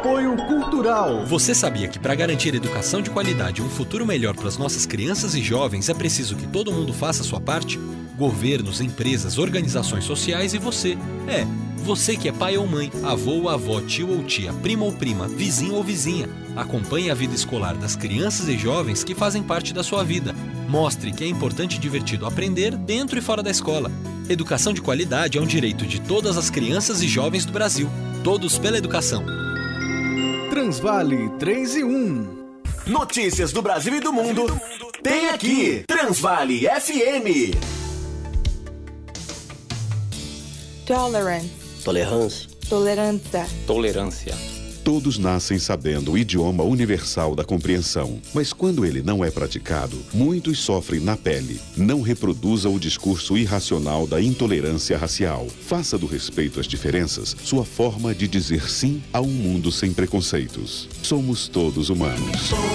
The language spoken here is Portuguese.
Apoio Cultural. Você sabia que para garantir educação de qualidade e um futuro melhor para as nossas crianças e jovens é preciso que todo mundo faça a sua parte? Governos, empresas, organizações sociais e você. Você que é pai ou mãe, avô ou avó, tio ou tia, primo ou prima, vizinho ou vizinha. Acompanhe a vida escolar das crianças e jovens que fazem parte da sua vida. Mostre que é importante e divertido aprender dentro e fora da escola. Educação de qualidade é um direito de todas as crianças e jovens do Brasil. Todos pela educação. Transvale 3 e 1. Notícias do Brasil e do mundo. Tem aqui, Transvale FM. Tolerance. Tolerância. Tolerância. Tolerância. Todos nascem sabendo o idioma universal da compreensão, mas quando ele não é praticado, muitos sofrem na pele. Não reproduza o discurso irracional da intolerância racial. Faça do respeito às diferenças sua forma de dizer sim a um mundo sem preconceitos. Somos todos humanos.